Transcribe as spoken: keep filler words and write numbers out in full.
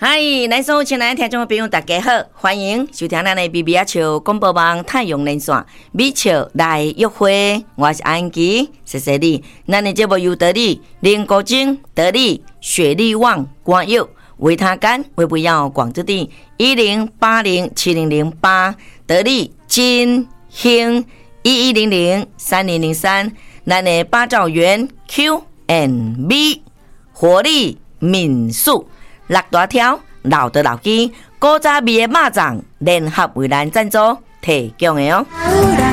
嗨，咱所有亲爱的听众朋友，大家好，欢迎收听咱的 B B 笑广播网太阳连线美笑来约会，我是安琪，谢谢你。咱的节目由得力、林国晶、得力、雪力旺、光佑、维他干、微不要广之地一零八零七零零八，得力金兴一一零零三零零三，咱的八兆元 Q and B 活力民宿。六大条老的老鸡古早味的肉粽联合为咱赞助提供的哦。